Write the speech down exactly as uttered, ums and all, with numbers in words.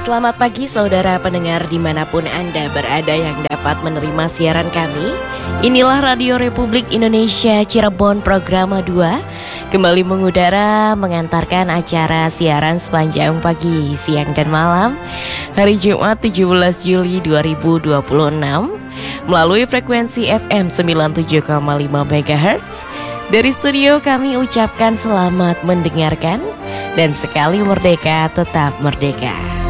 Selamat pagi saudara pendengar dimanapun Anda berada yang dapat menerima siaran kami. Inilah Radio Republik Indonesia Cirebon Programa dua kembali mengudara mengantarkan acara siaran sepanjang pagi, siang dan malam hari Jumat tujuh belas Juli dua ribu dua puluh enam melalui frekuensi F M sembilan puluh tujuh koma lima megahertz. Dari studio kami ucapkan selamat mendengarkan dan sekali merdeka tetap merdeka.